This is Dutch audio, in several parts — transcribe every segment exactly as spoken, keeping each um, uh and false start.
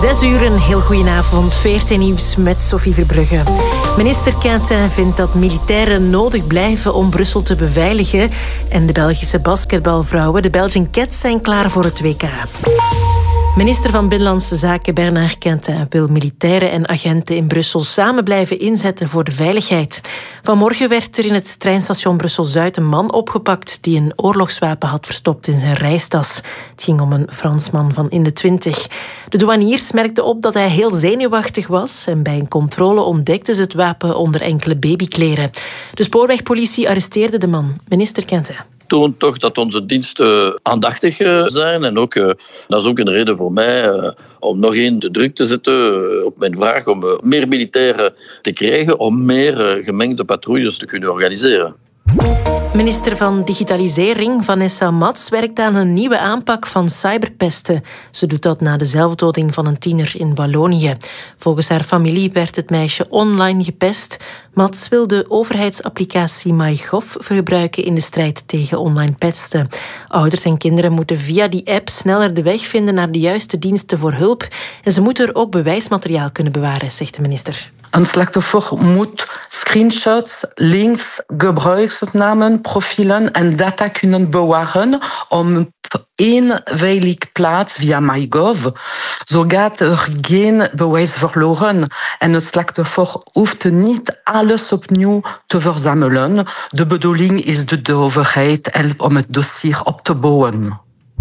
Zes uur, een heel goedenavond. V R T Nieuws met Sophie Verbrugge. Minister Quintin vindt dat militairen nodig blijven om Brussel te beveiligen. En de Belgische basketbalvrouwen, de Belgian Cats, zijn klaar voor het W K. Minister van Binnenlandse Zaken Bernard Quintin wil militairen en agenten in Brussel samen blijven inzetten voor de veiligheid. Vanmorgen werd er in het treinstation Brussel-Zuid een man opgepakt die een oorlogswapen had verstopt in zijn reistas. Het ging om een Fransman van in de twintig. De douaniers merkten op dat hij heel zenuwachtig was en bij een controle ontdekten ze het wapen onder enkele babykleren. De spoorwegpolitie arresteerde de man. Minister Quintin toont toch dat onze diensten aandachtig zijn. En ook, dat is ook een reden voor mij om nog één de druk te zetten op mijn vraag om meer militairen te krijgen, om meer gemengde patrouilles te kunnen organiseren. Minister van Digitalisering Vanessa Mats werkt aan een nieuwe aanpak van cyberpesten. Ze doet dat na de zelfdoding van een tiener in Wallonië. Volgens haar familie werd het meisje online gepest. Mats wil de overheidsapplicatie MyGov gebruiken in de strijd tegen online pesten. Ouders en kinderen moeten via die app sneller de weg vinden naar de juiste diensten voor hulp. En ze moeten er ook bewijsmateriaal kunnen bewaren, zegt de minister. Een slachtoffer moet screenshots, links, gebruikersnamen, profielen en data kunnen bewaren om op één veilige plaats via MyGov. Zo gaat er geen bewijs verloren en het slachtoffer hoeft niet alles opnieuw te verzamelen. De bedoeling is dat de overheid helpt om het dossier op te bouwen.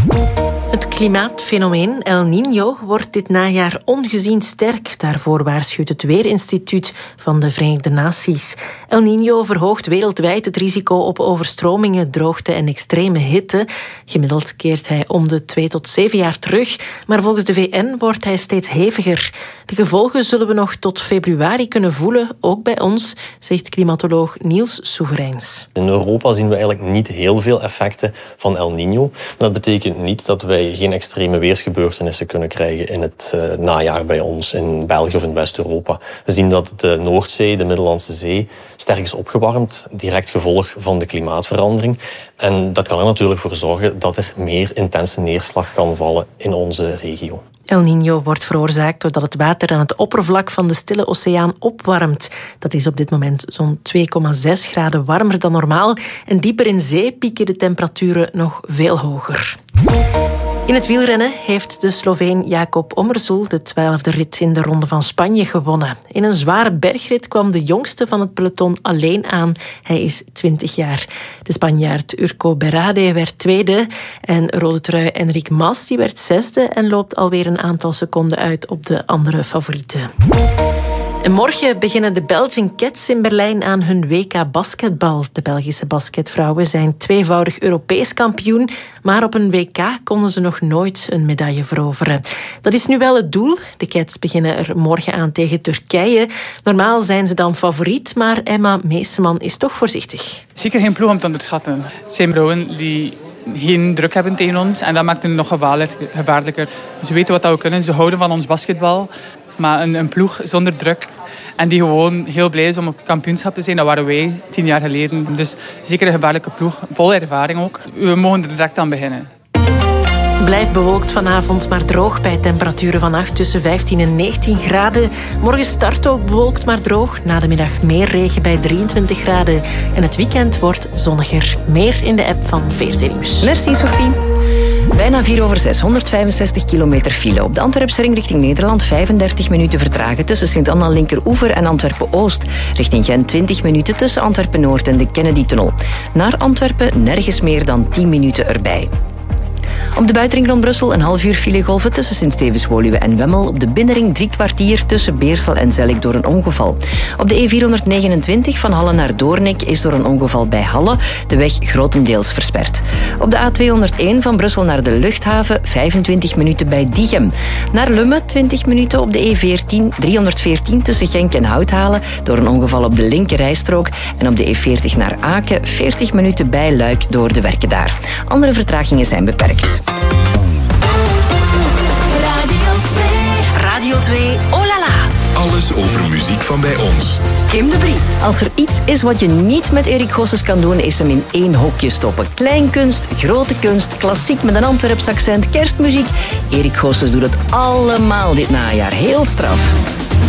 Het klimaatfenomeen El Niño wordt dit najaar ongezien sterk. Daarvoor waarschuwt het Weerinstituut van de Verenigde Naties. El Niño verhoogt wereldwijd het risico op overstromingen, droogte en extreme hitte. Gemiddeld keert hij om de twee tot zeven jaar terug. Maar volgens de V N wordt hij steeds heviger. De gevolgen zullen we nog tot februari kunnen voelen, ook bij ons, zegt klimatoloog Niels Soevereins. In Europa zien we eigenlijk niet heel veel effecten van El Niño. Dat betekent niet dat wij geen extreme weersgebeurtenissen kunnen krijgen in het uh, najaar bij ons, in België of in West-Europa. We zien dat de Noordzee, de Middellandse Zee, sterk is opgewarmd, direct gevolg van de klimaatverandering. En dat kan er natuurlijk voor zorgen dat er meer intense neerslag kan vallen in onze regio. El Niño wordt veroorzaakt doordat het water aan het oppervlak van de Stille Oceaan opwarmt. Dat is op dit moment zo'n twee komma zes graden warmer dan normaal. En dieper in zee pieken de temperaturen nog veel hoger. In het wielrennen heeft de Sloveen Jakob Ommerzoel de twaalfde rit in de Ronde van Spanje gewonnen. In een zware bergrit kwam de jongste van het peloton alleen aan. Hij is twintig jaar. De Spanjaard Urco Berrade werd tweede en rode trui Enric Mas die werd zesde en loopt alweer een aantal seconden uit op de andere favorieten. En morgen beginnen de Belgian Cats in Berlijn aan hun W K basketbal. De Belgische basketvrouwen zijn tweevoudig Europees kampioen, maar op een W K konden ze nog nooit een medaille veroveren. Dat is nu wel het doel. De Cats beginnen er morgen aan tegen Turkije. Normaal zijn ze dan favoriet, maar Emma Meeseman is toch voorzichtig. Zeker geen ploeg om te onderschatten. Het zijn vrouwen die geen druk hebben tegen ons en dat maakt het nog gevaarlijker. Ze weten wat we kunnen, ze houden van ons basketbal. Maar een, een ploeg zonder druk en die gewoon heel blij is om op kampioenschap te zijn, dat waren wij tien jaar geleden. Dus zeker een gevaarlijke ploeg, vol ervaring ook. We mogen er direct aan beginnen. Blijft bewolkt vanavond, maar droog bij temperaturen vannacht tussen vijftien en negentien graden. Morgen start ook bewolkt, maar droog. Na de middag meer regen bij drieëntwintig graden. En het weekend wordt zonniger. Meer in de app van V R T Nieuws. Merci Sophie. Bijna vier over zes, honderdvijfenzestig kilometer file. Op de Antwerpse ring richting Nederland vijfendertig minuten vertragen tussen Sint-Anna Linkeroever en Antwerpen-Oost. Richting Gent twintig minuten tussen Antwerpen-Noord en de Kennedy-tunnel. Naar Antwerpen nergens meer dan tien minuten erbij. Op de buitenring rond Brussel een half uur filegolven tussen Sint-Stevens-Woluwe en Wemmel. Op de binnenring drie kwartier tussen Beersel en Zellik door een ongeval. Op de E vierhonderdnegenentwintig van Halle naar Doornik is door een ongeval bij Halle de weg grotendeels versperd. Op de A tweehonderdéén van Brussel naar de luchthaven vijfentwintig minuten bij Diegem. Naar Lummen twintig minuten op de E veertien, driehonderdveertien tussen Genk en Houthalen door een ongeval op de linkerrijstrook. En op de E veertig naar Aken veertig minuten bij Luik door de werken daar. Andere vertragingen zijn beperkt. Radio twee. Radio twee, oh la la. Alles alles over muziek van bij ons. Kim de Brie. Als er iets is wat je niet met Erik Goossens kan doen, is hem in één hokje stoppen. Kleinkunst, grote kunst, klassiek met een Antwerps accent, kerstmuziek. Erik Goossens doet het allemaal dit najaar. Heel straf.